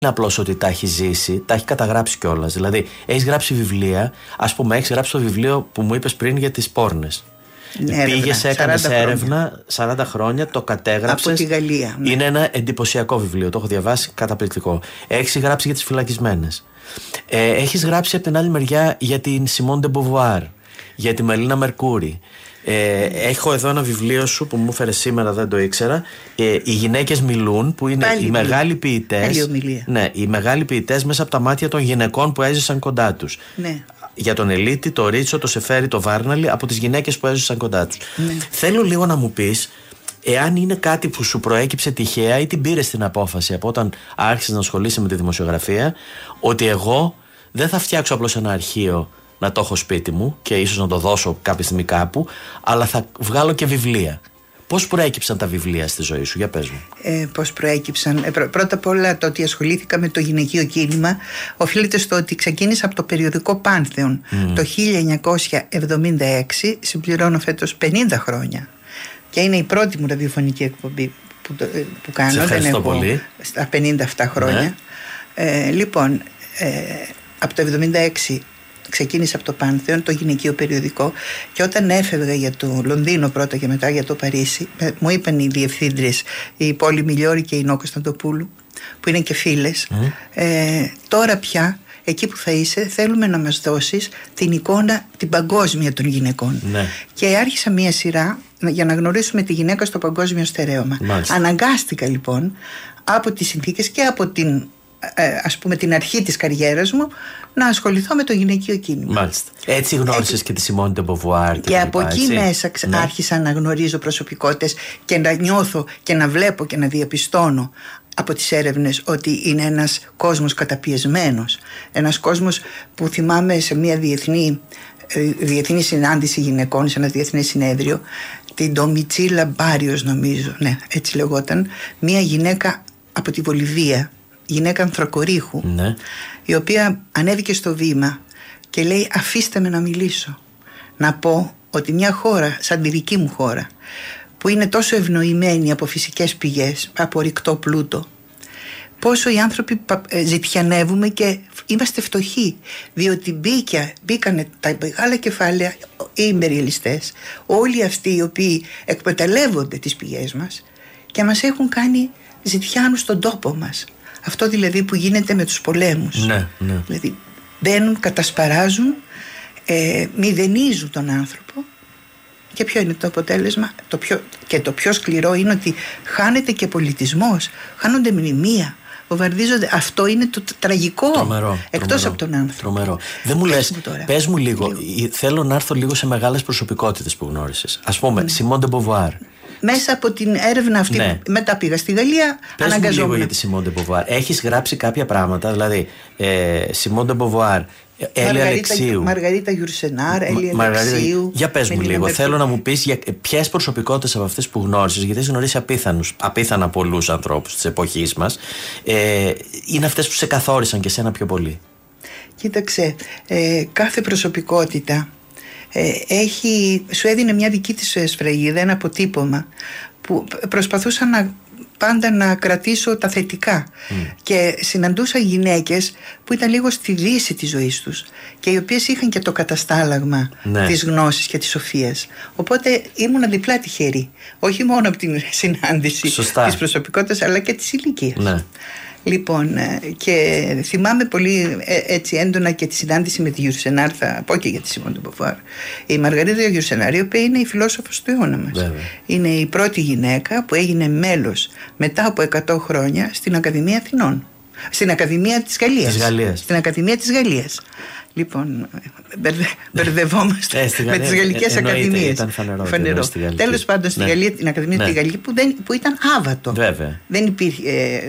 είναι απλώς ότι τα έχει ζήσει, τα έχει καταγράψει κιόλας. Δηλαδή, έχεις γράψει βιβλία, ας πούμε, έχεις γράψει το βιβλίο που μου είπες πριν για τις πόρνες. Πήγες, έκανες έρευνα 40 χρόνια, το κατέγραψες. Από τη Γαλλία. Ναι. Είναι ένα εντυπωσιακό βιβλίο, το έχω διαβάσει, καταπληκτικό. Έχεις γράψει για τις φυλακισμένες. Έχεις γράψει από την άλλη μεριά για την Σιμών ντε Μποβουάρ, για τη Μελίνα Μερκούρη. Έχω εδώ ένα βιβλίο σου που μου έφερε σήμερα, δεν το ήξερα. Οι γυναίκες μιλούν, που είναι οι μεγάλοι ποιητές. Ναι, οι μεγάλοι ποιητές μέσα από τα μάτια των γυναικών που έζησαν κοντά τους. Ναι. Για τον Ελίτη, το Ρίτσο, το Σεφέρι, το Βάρναλι, από τις γυναίκες που έζησαν κοντά τους. Ναι. Θέλω λίγο να μου πεις, εάν είναι κάτι που σου προέκυψε τυχαία ή την πήρες την απόφαση από όταν άρχισες να ασχολείσαι με τη δημοσιογραφία, ότι εγώ δεν θα φτιάξω απλώς ένα αρχείο να το έχω σπίτι μου και ίσως να το δώσω κάποια στιγμή κάπου, αλλά θα βγάλω και βιβλία. Πώς προέκυψαν τα βιβλία στη ζωή σου, για πες μου. Πώς προέκυψαν. Πρώτα απ' όλα, το ότι ασχολήθηκα με το γυναικείο κίνημα οφείλεται στο ότι ξεκίνησα από το περιοδικό Πάνθεον το 1976, συμπληρώνω φέτος 50 χρόνια. Και είναι η πρώτη μου ραδιοφωνική εκπομπή που κάνω. Σε ευχαριστώ πολύ. Στα 57 χρόνια. Ναι. Λοιπόν, από το 1976 ξεκίνησα από το Πάνθεον, το γυναικείο περιοδικό, και όταν έφευγα για το Λονδίνο πρώτα και μετά για το Παρίσι, μου είπαν οι διευθύντριες, η Πόλη Μιλιόρη και η Νό Κωνσταντοπούλου, που είναι και φίλες, τώρα πια εκεί που θα είσαι θέλουμε να μας δώσεις την εικόνα την παγκόσμια των γυναικών. Ναι. Και άρχισα μία σειρά για να γνωρίσουμε τη γυναίκα στο παγκόσμιο στερέωμα. Μάλιστα. Αναγκάστηκα λοιπόν από τις συνθήκες και από την ας πούμε την αρχή της καριέρας μου να ασχοληθώ με το γυναικείο κίνημα. Μάλιστα. Έτσι γνώρισες και τη Σιμών ντε Μποβουάρ και από εκεί μέσα άρχισα να γνωρίζω προσωπικότητες και να νιώθω και να βλέπω και να διαπιστώνω από τις έρευνες ότι είναι ένας κόσμος καταπιεσμένος, ένας κόσμος που θυμάμαι σε μια διεθνή συνάντηση γυναικών, σε ένα διεθνές συνέδριο, την Ντομιτσίλα Μπάριος νομίζω, ναι έτσι λεγόταν, μια γυναίκα από τη Βολιβία, γυναίκα ανθρακορίχου, ναι, η οποία ανέβηκε στο βήμα και λέει αφήστε με να μιλήσω, να πω ότι μια χώρα σαν τη δική μου χώρα που είναι τόσο ευνοημένη από φυσικές πηγές, από ρηκτό πλούτο, πόσο οι άνθρωποι ζητιανεύουμε και είμαστε φτωχοί, διότι μπήκανε τα μεγάλα κεφάλαια, οι ιμπεριαλιστές, όλοι αυτοί οι οποίοι εκμεταλλεύονται τις πηγές μας και μας έχουν κάνει ζητιάνους στον τόπο μας. Αυτό δηλαδή που γίνεται με τους πολέμους. Ναι, ναι. Δηλαδή μπαίνουν, κατασπαράζουν, μηδενίζουν τον άνθρωπο. Και ποιο είναι το αποτέλεσμα? Το πιο σκληρό είναι ότι χάνεται και πολιτισμός, χάνονται μνημεία, βομβαρδίζονται. Αυτό είναι το τραγικό. Εκτός από τον άνθρωπο. Τρομερό. Δεν μου λες, πες μου λίγο. Θέλω να έρθω λίγο σε μεγάλες προσωπικότητες που γνώρισες. Ας πούμε, Σιμών ντε Μποβουάρ. Μέσα από την έρευνα αυτή, ναι, μετά πήγα στη Γαλλία. Πες μου λίγο για τη Σιμών ντε Μποβουάρ. Έχεις γράψει κάποια πράγματα, δηλαδή Σιμών ντε Μποβουάρ, Έλλη Αλεξίου. Μαργαρίτα Γιουρσενάρ, Έλλη Αλεξίου. Για πες μου λίγο, θέλω να μου πεις για ποιες προσωπικότητες από αυτές που γνώρισες, γιατί έχεις γνωρίσει απίθανα πολλούς ανθρώπους της εποχής μας, είναι αυτές που σε καθόρισαν και σένα πιο πολύ. Κοίταξε, κάθε προσωπικότητα σου έδινε μια δική της σφραγίδα, ένα αποτύπωμα που προσπαθούσα πάντα να κρατήσω τα θετικά. Και συναντούσα γυναίκες που ήταν λίγο στη δύση της ζωής τους και οι οποίες είχαν και το καταστάλαγμα, ναι, της γνώσης και της σοφίας. Οπότε ήμουν διπλά τυχερή, όχι μόνο από την συνάντηση, σωστά, της προσωπικότητας, αλλά και της ηλικίας. Ναι. Λοιπόν, και θυμάμαι πολύ έτσι έντονα και τη συνάντηση με τη Γιουρσενάρ, θα πω και για τη Σιμών ντε Μποβουάρ. Η Μαργαρίτα Γιουρσενάρ, η οποία είναι η φιλόσοφος του αιώνα μας. Βέβαια. Είναι η πρώτη γυναίκα που έγινε μέλος μετά από 100 χρόνια στην Ακαδημία Αθηνών. Στην Ακαδημία της Γαλλίας. Στην Ακαδημία της Γαλλίας. Λοιπόν, μπερδευόμαστε με τις γαλλικές ακαδημίες. Ήταν φανερό. Τέλος πάντων, στη Γαλλία, την Ακαδημία, ναι, τη Γαλλική, που ήταν άβατο. Βέβαια. Δεν υπήρχε.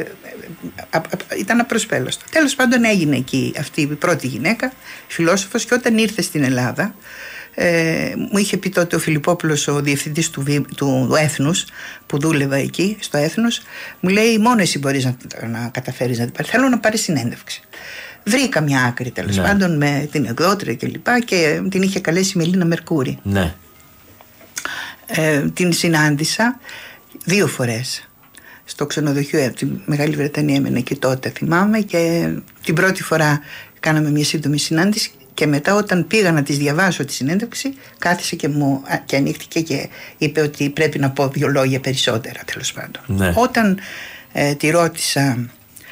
Ήταν απροσπέλαστο. Τέλος πάντων, έγινε εκεί αυτή η πρώτη γυναίκα, φιλόσοφος, και όταν ήρθε στην Ελλάδα, μου είχε πει τότε ο Φιλιππόπουλος, ο διευθυντής του Έθνους, που δούλευα εκεί στο Έθνος, μου λέει: μόνο εσύ μπορείς να καταφέρεις να την πάρεις. Θέλω να πάρεις συνέντευξη. Βρήκα μια άκρη τέλος πάντων με την εκδότρια και λοιπά, και την είχε καλέσει η Μελίνα Μερκούρη. Ναι. Την συνάντησα 2 φορές. στο ξενοδοχείο από τη Μεγάλη Βρετανία, έμενα εκεί τότε, θυμάμαι, και την πρώτη φορά κάναμε μια σύντομη συνάντηση. Και μετά, όταν πήγα να της διαβάσω τη συνέντευξη, κάθισε και ανοίχτηκε και είπε ότι πρέπει να πω 2 λόγια περισσότερα, τέλος πάντων. Ναι. Όταν τη ρώτησα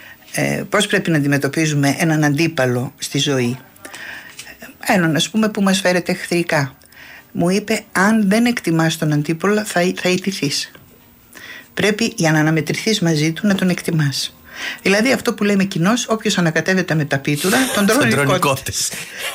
πώς πρέπει να αντιμετωπίζουμε έναν αντίπαλο στη ζωή, έναν ας πούμε που μας φέρεται εχθρικά, μου είπε: αν δεν εκτιμάς τον αντίπαλο θα ιτηθείς. Πρέπει για να αναμετρηθείς μαζί του να τον εκτιμάς. Δηλαδή αυτό που λέμε κοινώς, όποιος ανακατεύεται με τα πίτουρα, τον τρώνε οι κότες.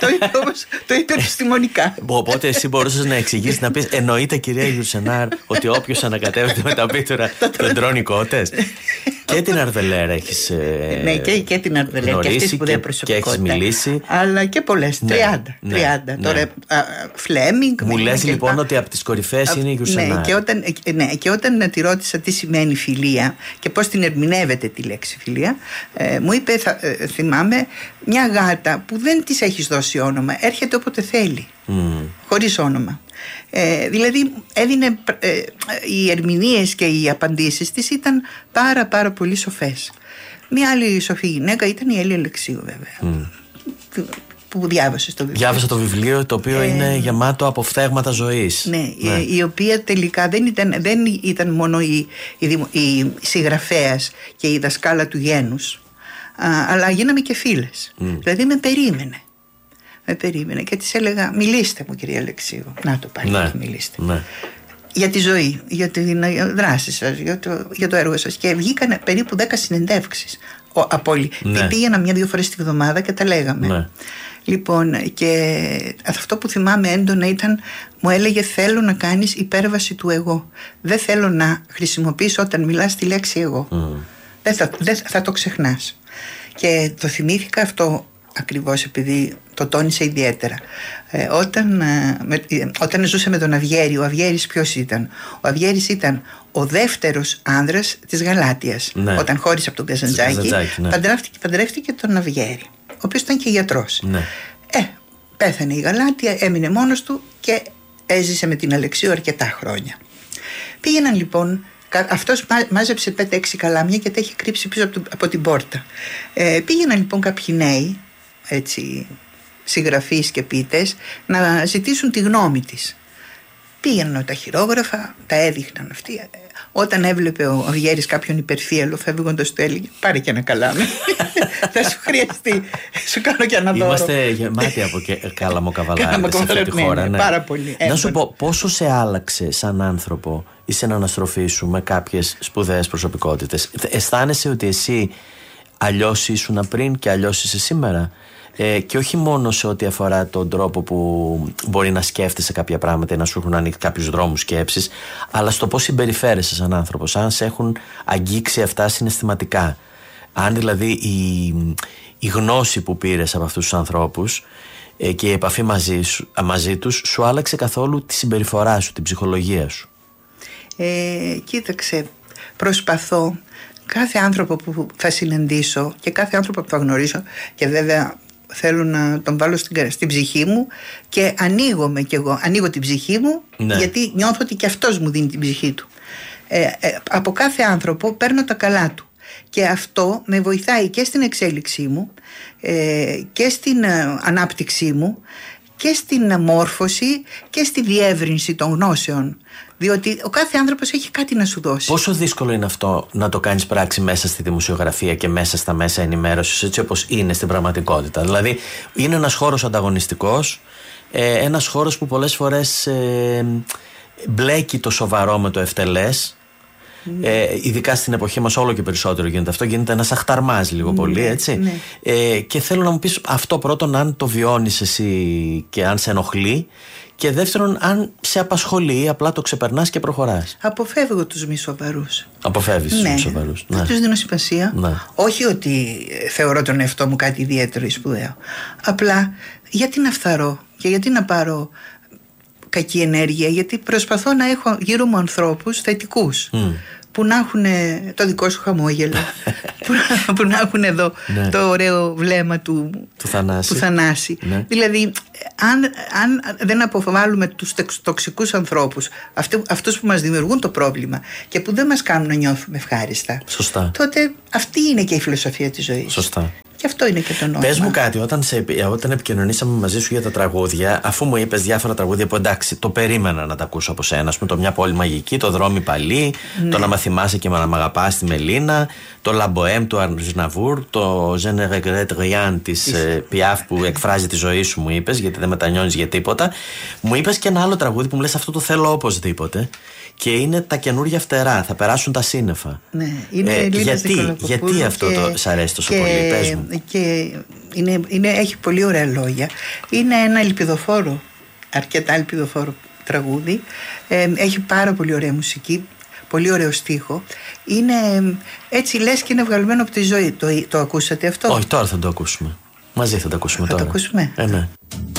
Το είπε επιστημονικά. Οπότε εσύ μπορούσες να εξηγήσεις, να πεις: εννοείται, κυρία Γιουρσενάρ, ότι όποιος ανακατεύεται με τα πίτουρα τον τρώνε οι κότες. Και την Αρβελέρα έχεις ναι, και την Αρβελέρα και αυτή σπουδαία προσωπικότητα. Και έχεις μιλήσει. Αλλά και πολλές, 30. Τώρα Φλέμινγκ. Μου λες λοιπόν ότι από τις κορυφαίες είναι η Γιουρσενάρ. Και όταν τη ρώτησα τι σημαίνει φιλία και πώς την ερμηνεύεται τη λέξη φιλία, μου είπε, θυμάμαι, μια γάτα που δεν της έχεις δώσει όνομα, έρχεται όποτε θέλει, χωρίς όνομα. Δηλαδή έδινε, οι ερμηνείες και οι απαντήσεις της ήταν πάρα πολύ σοφές. Μια άλλη σοφή γυναίκα ήταν η Έλλη Αλεξίου, βέβαια, που διάβασε το βιβλίο. Διάβασα το βιβλίο, το οποίο είναι γεμάτο από φθέγματα ζωής. Ναι, η οποία τελικά δεν ήταν μόνο η συγγραφέας και η δασκάλα του γένους, αλλά γίναμε και φίλες. Δηλαδή με περίμενε και της έλεγα: μιλήστε μου, κυρία Αλεξίου. Να το πάει, μιλήστε. Ναι. Για τη ζωή, για τη δράση σας, για το έργο σας. Και βγήκαν περίπου 10 συνεντεύξεις από όλοι. Πήγαινα 1-2 φορές τη βδομάδα και τα λέγαμε. Ναι. Λοιπόν, και αυτό που θυμάμαι έντονα ήταν, μου έλεγε: θέλω να κάνεις υπέρβαση του εγώ. Δεν θέλω να χρησιμοποιήσω όταν μιλάς τη λέξη εγώ. Δεν θα το ξεχνάς. Και το θυμήθηκα αυτό ακριβώς επειδή το τόνισε ιδιαίτερα. Όταν ζούσε με τον Αυγέρη, ο Αυγέρης ποιος ήταν? Ο Αυγέρης ήταν ο δεύτερος άνδρας της Γαλάτιας. Ναι. Όταν χώρισε από τον Καζαντζάκη, παντρεύτηκε τον Αυγέρη, ο οποίος ήταν και γιατρός. Ναι. Πέθανε η Γαλάτια, έμεινε μόνος του και έζησε με την Αλεξίου αρκετά χρόνια. Πήγαιναν λοιπόν, αυτός μάζεψε 5-6 καλάμια και τα έχει κρύψει πίσω από την πόρτα. Πήγαιναν λοιπόν κάποιοι νέοι, έτσι, συγγραφείς και ποιητές, να ζητήσουν τη γνώμη της. Πήγαιναν τα χειρόγραφα, τα έδειχναν αυτοί. Όταν έβλεπε ο Αυγέρης κάποιον υπερφύαλο, φεύγοντας του έλεγε: πάρε και ένα καλάμι. Θα σου χρειαστεί. Σου κάνω και ένα δώρο. Είμαστε γεμάτοι από κάλαμο καβαλάρι σε αυτή τη χώρα. Ναι. Πάρα πολύ. Να σου πω, πόσο σε άλλαξε σαν άνθρωπο η συναναστροφή σου με κάποιες σπουδαίες προσωπικότητες? Αισθάνεσαι ότι εσύ αλλιώς ήσουν πριν και αλλιώς είσαι σήμερα? Και όχι μόνο σε ό,τι αφορά τον τρόπο που μπορεί να σκέφτεσαι κάποια πράγματα ή να σου έχουν ανοίξει κάποιους δρόμους σκέψης, αλλά στο πώς συμπεριφέρεσαι σαν άνθρωπος, αν σε έχουν αγγίξει αυτά συναισθηματικά. Αν δηλαδή η γνώση που πήρες από αυτούς τους ανθρώπους και η επαφή μαζί τους σου άλλαξε καθόλου τη συμπεριφορά σου, την ψυχολογία σου? Κοίταξε, προσπαθώ κάθε άνθρωπο που θα συναντήσω και κάθε άνθρωπο που θα γνωρίσω, και βέβαια θέλω να τον βάλω στην ψυχή μου και ανοίγομαι κι εγώ, ανοίγω την ψυχή μου, ναι, γιατί νιώθω ότι και αυτός μου δίνει την ψυχή του. Από κάθε άνθρωπο παίρνω τα καλά του και αυτό με βοηθάει και στην εξέλιξή μου και στην ανάπτυξή μου και στην μόρφωση και στη διεύρυνση των γνώσεων, διότι ο κάθε άνθρωπος έχει κάτι να σου δώσει. Πόσο δύσκολο είναι αυτό να το κάνεις πράξη μέσα στη δημοσιογραφία και μέσα στα μέσα ενημέρωσης, έτσι όπως είναι στην πραγματικότητα? Δηλαδή είναι ένας χώρος ανταγωνιστικός, ένας χώρος που πολλές φορές μπλέκει το σοβαρό με το ευτελές. Ειδικά στην εποχή μας όλο και περισσότερο γίνεται αυτό. Γίνεται ένας αχταρμάς λίγο πολύ, έτσι. Και θέλω να μου πεις αυτό πρώτον, αν το βιώνεις εσύ και αν σε ενοχλεί, και δεύτερον αν σε απασχολεί ή απλά το ξεπερνάς και προχωράς. Αποφεύγω τους μη σοβαρούς. Αποφεύγεις τους μη σοβαρούς. Δεν τους δίνω σημασία. Όχι ότι θεωρώ τον εαυτό μου κάτι ιδιαίτερο ή σπουδαίο. Απλά γιατί να φθαρώ και γιατί να πάρω κακή ενέργεια? Γιατί προσπαθώ να έχω γύρω μου ανθρώπους θετικούς, που να έχουν το δικό σου χαμόγελο, που να έχουν εδώ το ωραίο βλέμμα του Θανάση. Ναι. Δηλαδή, αν δεν αποβάλουμε τους τοξικούς ανθρώπους, αυτούς που μας δημιουργούν το πρόβλημα και που δεν μας κάνουν να νιώθουμε ευχάριστα, σωστά, τότε αυτή είναι και η φιλοσοφία της ζωής. Σωστά. Και αυτό είναι και το νόημα. Πες μου κάτι, όταν επικοινωνήσαμε μαζί σου για τα τραγούδια, αφού μου είπες διάφορα τραγούδια που εντάξει, το περίμενα να τα ακούσω από σένα, ας πούμε, το Μια πόλη μαγική, το Δρόμοι Παλί, το Να μ' θυμάσαι και να μ' αγαπάς τη Μελίνα, το La Bohème του Αρναβούρ, το Je ne regrette rien της Πιάφ που εκφράζει τη ζωή σου, μου είπες, γιατί δεν μετανιώνεις για τίποτα. Μου είπες και ένα άλλο τραγούδι που μου λες αυτό το θέλω οπωσδήποτε. Και είναι Τα καινούργια φτερά, θα περάσουν τα σύννεφα. Ναι, είναι γιατί αυτό σ' αρέσει τόσο πολύ, πες μου. Και έχει πολύ ωραία λόγια. Είναι ένα ελπιδοφόρο, αρκετά ελπιδοφόρο τραγούδι. Έχει πάρα πολύ ωραία μουσική, πολύ ωραίο στίχο. Είναι έτσι λες και είναι βγαλμένο από τη ζωή. Το ακούσατε αυτό? Όχι, τώρα θα το ακούσουμε. Μαζί θα το ακούσουμε τώρα. Θα το ακούσουμε. Ναι.